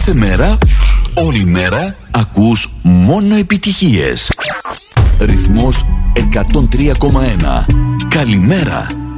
Κάθε μέρα, όλη μέρα, ακούς μόνο επιτυχίες. Ρυθμός 103,1. Καλημέρα.